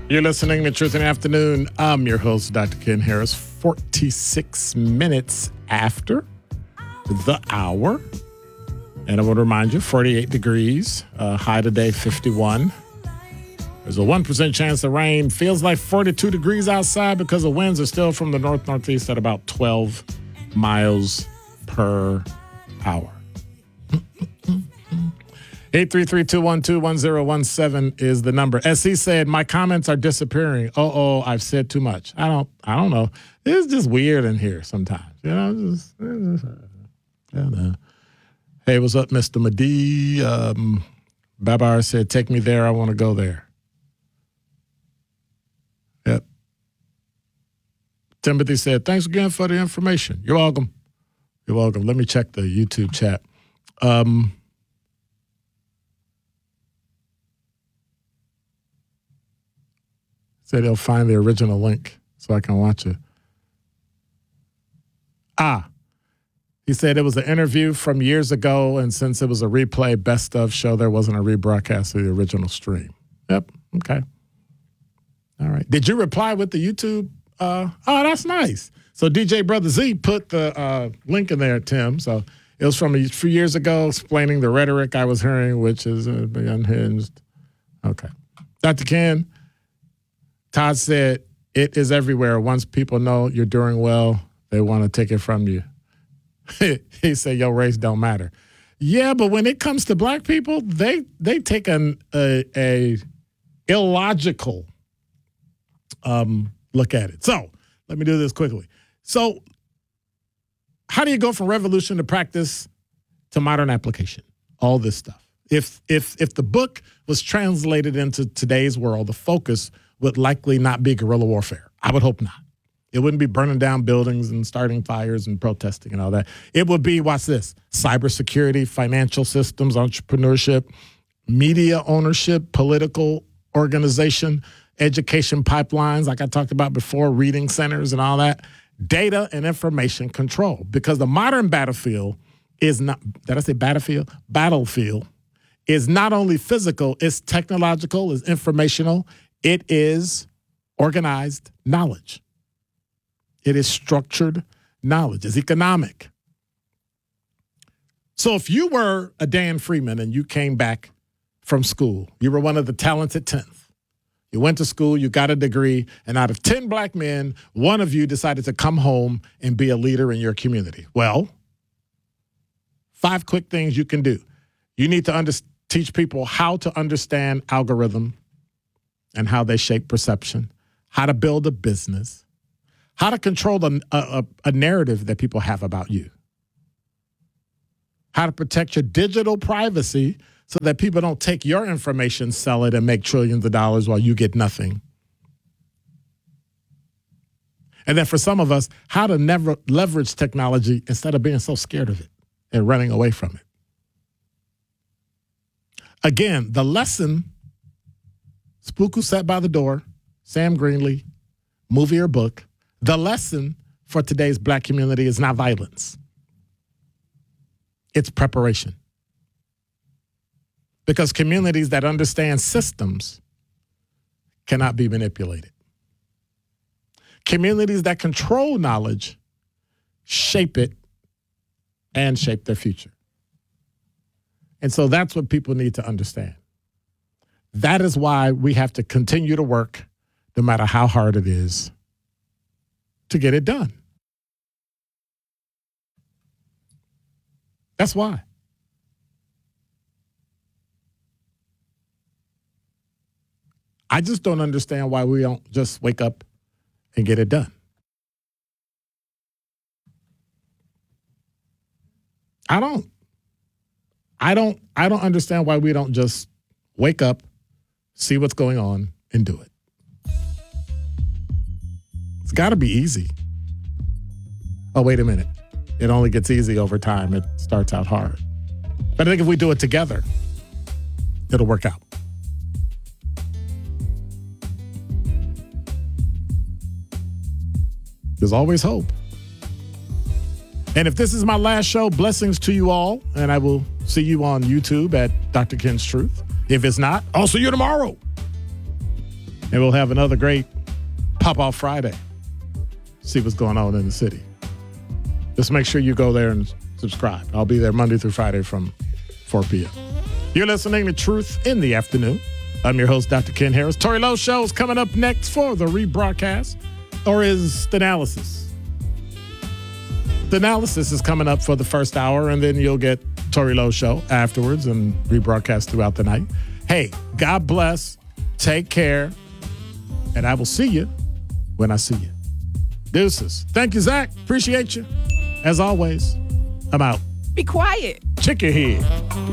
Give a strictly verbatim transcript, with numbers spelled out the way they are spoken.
You're listening to Truth in the Afternoon. I'm your host, Doctor Ken Harris. forty-six minutes after the hour. And I want to remind you, forty-eight degrees, uh, high today, fifty-one. There's a one percent chance of rain. Feels like forty-two degrees outside because the winds are still from the north-northeast at about twelve miles per hour. eight three three, two one two, one zero one seven is the number. As he said, my comments are disappearing. Uh-oh, I've said too much. I don't I don't know. It's just weird in here sometimes. You know, just, just, I don't know. Hey, what's up, Mister Madi? Um, Babar said, take me there. I want to go there. Yep. Timothy said, thanks again for the information. You're welcome. You're welcome. Let me check the YouTube chat. Um, said he'll find the original link so I can watch it. Ah, he said it was an interview from years ago, and since it was a replay best of show, there wasn't a rebroadcast of the original stream. Yep, okay. All right. Did you reply with the YouTube? Uh, oh, that's nice. So D J Brother Z put the uh, link in there, Tim. So it was from a few years ago explaining the rhetoric I was hearing, which is uh, unhinged. Okay. Doctor Ken, Todd said, it is everywhere. Once people know you're doing well, they want to take it from you. He said, your race don't matter. Yeah, but when it comes to black people, they they take an, a, a illogical um, look at it. So let me do this quickly. So how do you go from revolution to practice to modern application? All this stuff. If if if the book was translated into today's world, the focus would likely not be guerrilla warfare. I would hope not. It wouldn't be burning down buildings and starting fires and protesting and all that. It would be, watch this, cybersecurity, financial systems, entrepreneurship, media ownership, political organization, education pipelines, like I talked about before, reading centers and all that, data and information control. Because the modern battlefield is not, did I say battlefield? Battlefield is not only physical, it's technological, it's informational, it is organized knowledge. It is structured knowledge. It's economic. So if you were a Dan Freeman and you came back from school, you were one of the talented tenth. You went to school, you got a degree, and out of ten black men, one of you decided to come home and be a leader in your community. Well, five quick things you can do. You need to under- teach people how to understand algorithm and how they shape perception, how to build a business, how to control a, a, a narrative that people have about you, how to protect your digital privacy so that people don't take your information, sell it, and make trillions of dollars while you get nothing. And then for some of us, how to never leverage technology instead of being so scared of it and running away from it. Again, the lesson, Spook Who Sat by the Door, Sam Greenlee, movie or book, the lesson for today's black community is not violence. It's preparation. Because communities that understand systems cannot be manipulated. Communities that control knowledge shape it and shape their future. And so that's what people need to understand. That is why we have to continue to work, no matter how hard it is, to get it done. That's why. I just don't understand why we don't just wake up and get it done. I don't. I don't I don't understand why we don't just wake up, see what's going on, and do it. It's got to be easy. Oh, wait a minute. It only gets easy over time. It starts out hard. But I think if we do it together, it'll work out. There's always hope. And if this is my last show, blessings to you all. And I will see you on YouTube at Doctor Ken's Truth. If it's not, I'll see you tomorrow. And we'll have another great Pop-Off Friday. See what's going on in the city. Just make sure you go there and subscribe. I'll be there Monday through Friday from four p.m. You're listening to Truth in the Afternoon. I'm your host, Doctor Ken Harris. Tory Lowe Show is coming up next for the rebroadcast. Or is the analysis? The analysis is coming up for the first hour, and then you'll get Tory Lowe Show afterwards and rebroadcast throughout the night. Hey, God bless. Take care. And I will see you when I see you. Deuces. Thank you, Zach. Appreciate you. As always, I'm out. Be quiet. Check your head.